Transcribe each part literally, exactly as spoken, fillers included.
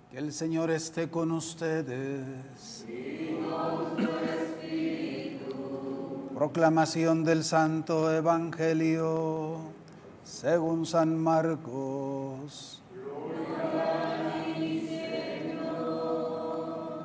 Que el Señor esté con ustedes. Y con tu espíritu. Proclamación del Santo Evangelio según San Marcos. Gloria a ti, Señor.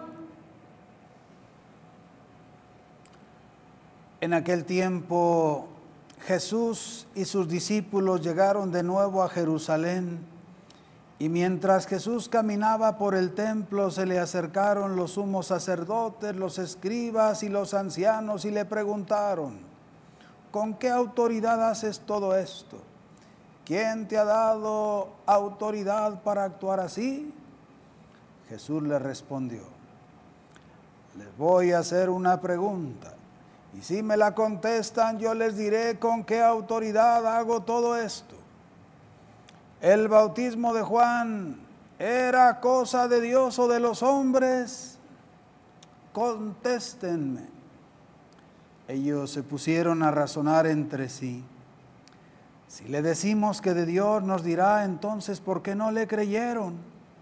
En aquel tiempo Jesús y sus discípulos llegaron de nuevo a Jerusalén. Y mientras Jesús caminaba por el templo, se le acercaron los sumos sacerdotes, los escribas y los ancianos y le preguntaron: ¿con qué autoridad haces todo esto? ¿Quién te ha dado autoridad para actuar así? Jesús le respondió: les voy a hacer una pregunta, y si me la contestan, yo les diré con qué autoridad hago todo esto. ¿El bautismo de Juan era cosa de Dios o de los hombres? Contéstenme. Ellos se pusieron a razonar entre sí. Si le decimos que de Dios, nos dirá entonces por qué no le creyeron.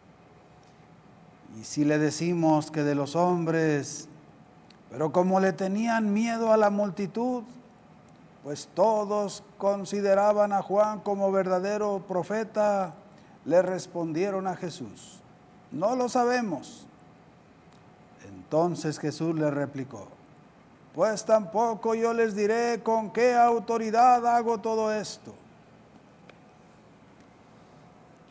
Y si le decimos que de los hombres, pero como le tenían miedo a la multitud, pues todos consideraban a Juan como verdadero profeta, le respondieron a Jesús: no lo sabemos. Entonces Jesús le replicó: pues tampoco yo les diré con qué autoridad hago todo esto.